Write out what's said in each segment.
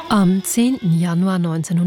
Am 10. Januar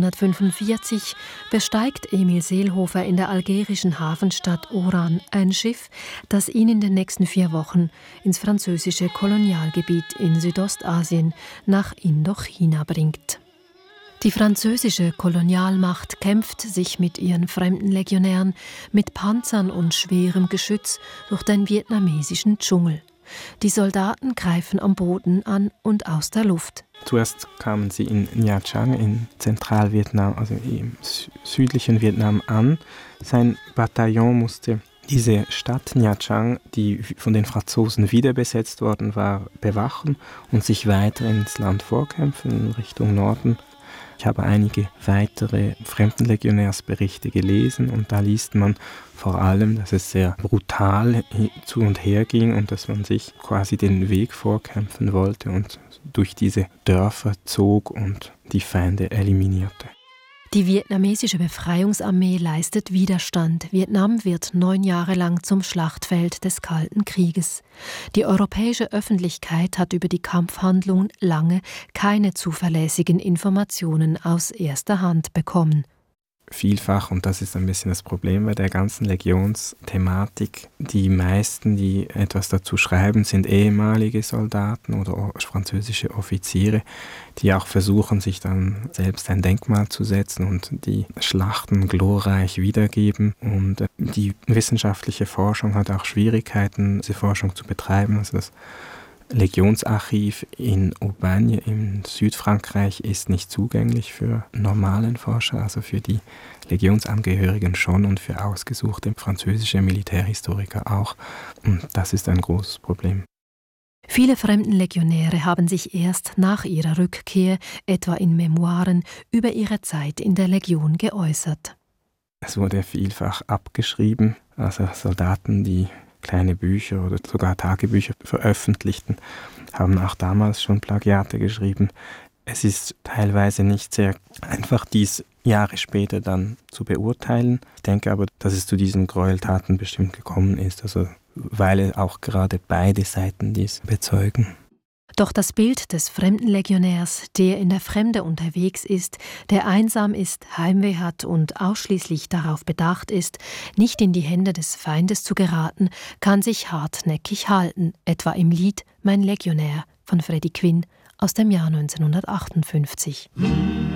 1945 besteigt Emil Seelhofer in der algerischen Hafenstadt Oran ein Schiff, das ihn in den nächsten 4 Wochen ins französische Kolonialgebiet in Südostasien nach Indochina bringt. Die französische Kolonialmacht kämpft sich mit ihren fremden Legionären mit Panzern und schwerem Geschütz durch den vietnamesischen Dschungel. Die Soldaten greifen am Boden an und aus der Luft. Zuerst kamen sie in Nha Trang in Zentralvietnam, also im südlichen Vietnam an. Sein Bataillon musste diese Stadt Nha Trang, die von den Franzosen wieder besetzt worden war, bewachen und sich weiter ins Land vorkämpfen in Richtung Norden. Ich habe einige weitere Fremdenlegionärsberichte gelesen und da liest man vor allem, dass es sehr brutal zu und her ging und dass man sich quasi den Weg vorkämpfen wollte und durch diese Dörfer zog und die Feinde eliminierte. Die vietnamesische Befreiungsarmee leistet Widerstand. Vietnam wird 9 Jahre lang zum Schlachtfeld des Kalten Krieges. Die europäische Öffentlichkeit hat über die Kampfhandlungen lange keine zuverlässigen Informationen aus erster Hand bekommen. Vielfach, und das ist ein bisschen das Problem bei der ganzen Legionsthematik, die meisten, die etwas dazu schreiben, sind ehemalige Soldaten oder französische Offiziere, die auch versuchen, sich dann selbst ein Denkmal zu setzen und die Schlachten glorreich wiedergeben. Und die wissenschaftliche Forschung hat auch Schwierigkeiten, diese Forschung zu betreiben. Also das Legionsarchiv in Aubagne in Südfrankreich ist nicht zugänglich für normalen Forscher, also für die Legionsangehörigen schon und für ausgesuchte französische Militärhistoriker auch. Und das ist ein großes Problem. Viele Fremdenlegionäre haben sich erst nach ihrer Rückkehr, etwa in Memoiren, über ihre Zeit in der Legion geäußert. Es wurde vielfach abgeschrieben, also Soldaten, die kleine Bücher oder sogar Tagebücher veröffentlichten, haben auch damals schon Plagiate geschrieben. Es ist teilweise nicht sehr einfach, dies Jahre später dann zu beurteilen. Ich denke aber, dass es zu diesen Gräueltaten bestimmt gekommen ist, also weil auch gerade beide Seiten dies bezeugen. Doch das Bild des Fremdenlegionärs, der in der Fremde unterwegs ist, der einsam ist, Heimweh hat und ausschließlich darauf bedacht ist, nicht in die Hände des Feindes zu geraten, kann sich hartnäckig halten, etwa im Lied »Mein Legionär« von Freddie Quinn aus dem Jahr 1958.